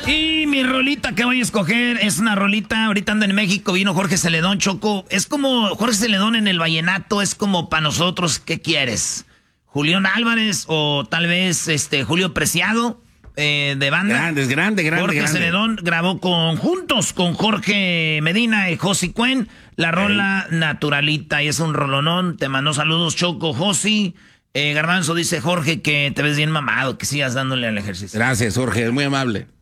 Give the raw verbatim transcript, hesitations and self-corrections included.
Y mi rolita que voy a escoger es una rolita, ahorita anda en México, vino Jorge Celedón, Choco. Es como Jorge Celedón en el vallenato, es como para nosotros, ¿qué quieres? Julián Álvarez o tal vez este Julio Preciado eh, de banda. Grandes, grande, grande, Jorge grande. Celedón grabó con juntos con Jorge Medina y Josi Cuen la rola hey. Naturalita, y es un rolonón. Te mandó saludos, Choco, Josi. Eh, Garbanzo dice Jorge que te ves bien mamado, que sigas dándole al ejercicio. Gracias, Jorge, es muy amable.